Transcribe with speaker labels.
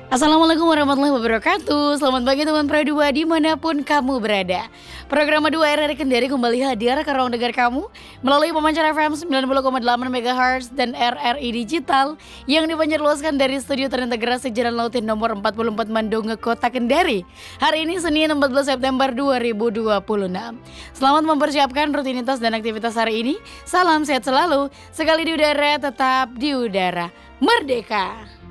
Speaker 1: Assalamualaikum warahmatullahi wabarakatuh. Selamat pagi teman Pro 2 dimanapun kamu berada. Program 2 RRI Kendari kembali hadir ke ruang dengar kamu melalui pemancar FM 90,8 MHz dan RRI Digital yang dipancarluaskan dari studio terintegrasi Jalan Laut nomor 44 Mandonge, Kota Kendari. Hari ini Senin 14 September 2026. Selamat mempersiapkan rutinitas dan aktivitas hari ini. Salam sehat selalu. Sekali di udara tetap di udara. Merdeka.